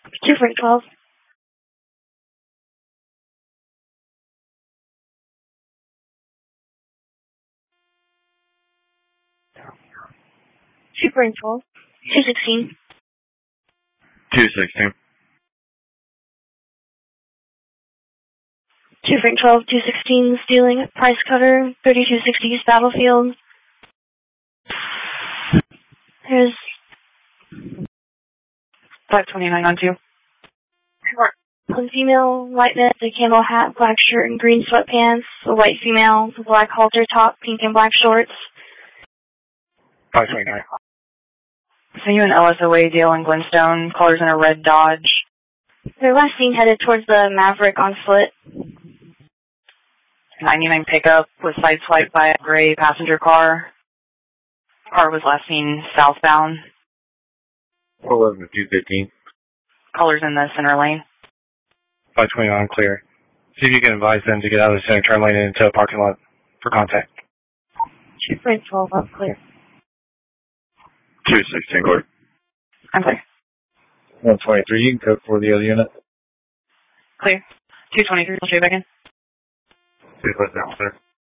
2 Frank 12. 2 Frank 12. 216. 216. 2 Frank 12, 216, stealing, price cutter, 3260 East Battlefield. There's 529 on 2. one female, white mitt, a camo hat, black shirt and green sweatpants, a white female, black halter top, pink and black shorts. 529. So you an LSOA deal in Glenstone, colors in a red Dodge. They're last seen headed towards the Maverick on foot. 99 pickup was sideswiped by a gray passenger car. Car was last seen southbound. 411 to 215. Colors in the center lane. 529 clear. See if you can advise them to get out of the center turn lane and into a parking lot for contact. 2 Frank 12, up clear. 216 clear. I'm clear. 123, you can code for the other unit. Clear. 223, I'll show you back in. 2 down, sir.